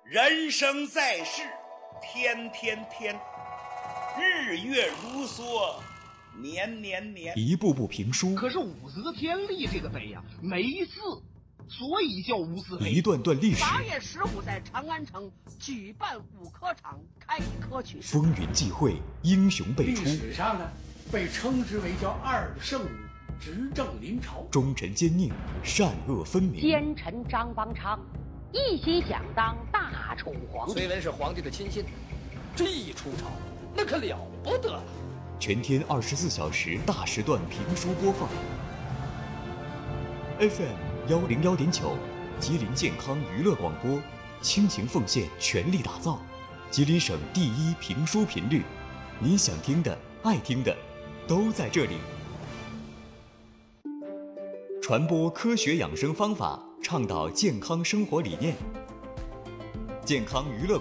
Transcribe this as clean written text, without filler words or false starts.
人生在世，天天天，日月如梭，年年年。 一部部评书， 可是武则天立这个碑呀，没字，所以叫无字碑。 一段段历史。 8月15在长安城举办武科场开科取士， 风云际会，英雄辈出。 历史上呢，被称之为叫二圣武，执政临朝， 忠臣奸佞，善恶分明。 奸臣张邦昌一心想当大宠皇帝。 崔文是皇帝的亲信，这一出朝，那可了不得了。 全天24小时大时段评书播放。FM 101.9，吉林健康娱乐广播，倾情奉献，全力打造吉林省第一评书频率。你想听的、爱听的，都在这里。传播科学养生方法，倡导健康生活理念。健康娱乐